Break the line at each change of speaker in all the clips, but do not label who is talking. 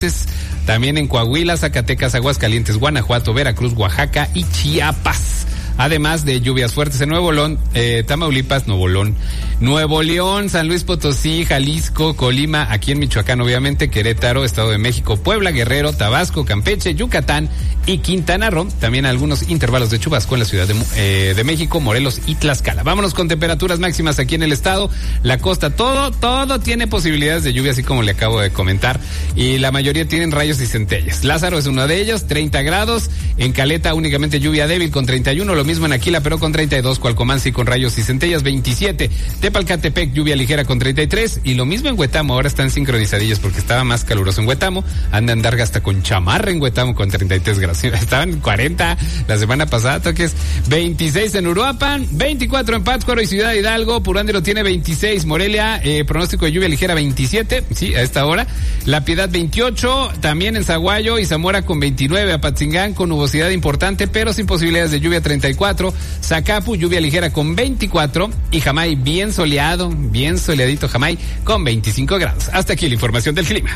También en Coahuila, Zacatecas, Aguascalientes, Guanajuato, Veracruz, Oaxaca y Chiapas. Además de lluvias fuertes en Nuevo León, Tamaulipas, Nuevo León, San Luis Potosí, Jalisco, Colima, aquí en Michoacán, obviamente, Querétaro, Estado de México, Puebla, Guerrero, Tabasco, Campeche, Yucatán y Quintana Roo. También algunos intervalos de chubasco en la Ciudad de México, Morelos y Tlaxcala. Vámonos con temperaturas máximas aquí en el estado. La costa, todo tiene posibilidades de lluvia, así como le acabo de comentar. Y la mayoría tienen rayos y centellas. Lázaro es uno de ellos, 30 grados. En Caleta únicamente lluvia débil con 31. Lo mismo en Aquila, pero con 32. Cualcomansi con rayos y centellas, 27. Tepalcatepec, lluvia ligera con 33. Y lo mismo en Huetamo. Ahora están sincronizadillos porque estaba más caluroso en Huetamo. Anda a andar hasta con chamarra en Huetamo con 33 grados. Estaban 40 la semana pasada, toques 26 en Uruapan, 24 en Pátzcuaro y Ciudad Hidalgo. Purándiro tiene 26. Morelia, pronóstico de lluvia ligera 27, sí, a esta hora. La Piedad 28, también en Zaguayo y Zamora con 29. Apatzingán con nubosidad importante, pero sin posibilidades de lluvia 34. Zacapu, lluvia ligera con 24. Y Jamay, bien soleadito Jamay con 25 grados. Hasta aquí la información del clima.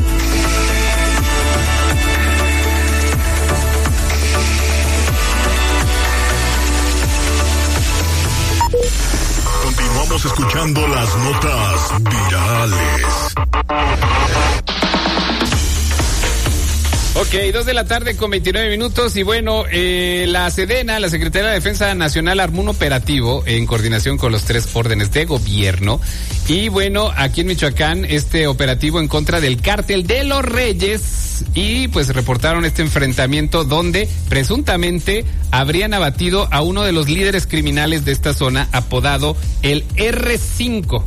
Continuamos escuchando las notas virales.
Ok, 2:29 p.m. y bueno, la Sedena, la Secretaría de Defensa Nacional, armó un operativo en coordinación con los 3 órdenes de gobierno. Y bueno, aquí en Michoacán, este operativo en contra del cártel de los Reyes, y pues reportaron este enfrentamiento donde presuntamente habrían abatido a uno de los líderes criminales de esta zona, apodado el R5.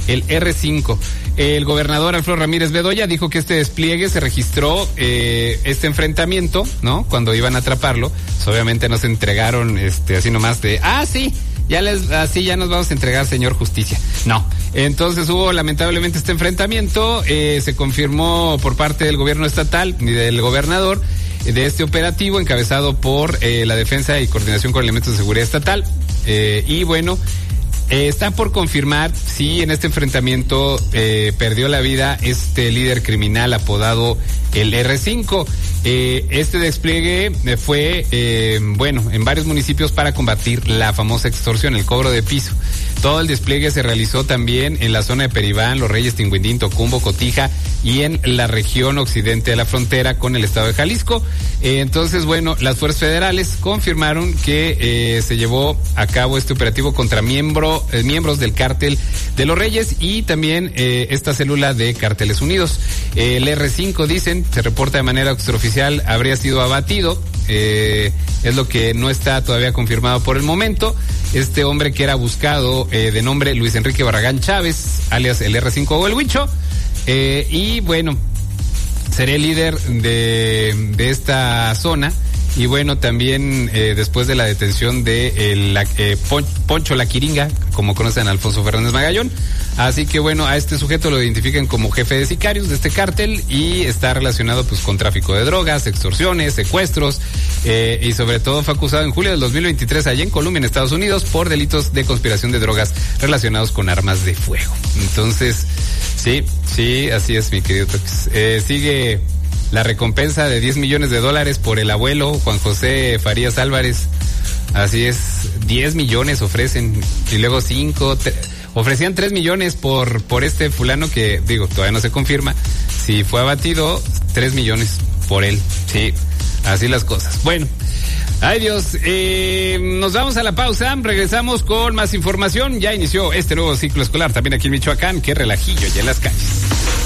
El gobernador Alfredo Ramírez Bedoya dijo que este despliegue se registró, este enfrentamiento, ¿no? Cuando iban a atraparlo, pues obviamente no se entregaron, así nomás de, sí, ya nos vamos a entregar, señor Justicia. No. Entonces hubo lamentablemente este enfrentamiento, se confirmó por parte del gobierno estatal y del gobernador de este operativo encabezado por la Defensa y Coordinación con Elementos de Seguridad Estatal, y bueno, está por confirmar si en este enfrentamiento perdió la vida este líder criminal apodado el R5. Este despliegue fue, en varios municipios para combatir la famosa extorsión, el cobro de piso. Todo el despliegue se realizó también en la zona de Peribán, Los Reyes, Tinguindín, Tocumbo, Cotija y en la región occidente de la frontera con el estado de Jalisco. Entonces, bueno, las fuerzas federales confirmaron que se llevó a cabo este operativo contra miembros del cártel de Los Reyes y también esta célula de Cárteles Unidos. El R5, dicen, se reporta de manera extraoficial, habría sido abatido. Es lo que no está todavía confirmado por el momento. Este hombre que era buscado, de nombre Luis Enrique Barragán Chávez, alias el R5 o el Huicho, y bueno, sería el líder de esta zona. Y bueno, también después de la detención de Poncho La Quiringa, como conocen a Alfonso Fernández Magallón. Así que bueno, a este sujeto lo identifican como jefe de sicarios de este cártel y está relacionado pues con tráfico de drogas, extorsiones, secuestros, y sobre todo fue acusado en julio del 2023 allá en Colombia, en Estados Unidos, por delitos de conspiración de drogas relacionados con armas de fuego. Entonces, sí, así es, mi querido Toques. Sigue la recompensa de $10 millones por el abuelo Juan José Farías Álvarez. Así es, 10 millones ofrecen y luego 5, ofrecían 3 millones por este fulano que, todavía no se confirma. Si fue abatido, 3 millones por él. Sí, así las cosas. Bueno, ay Dios, nos vamos a la pausa, regresamos con más información. Ya inició este nuevo ciclo escolar también aquí en Michoacán. Qué relajillo ya en las calles.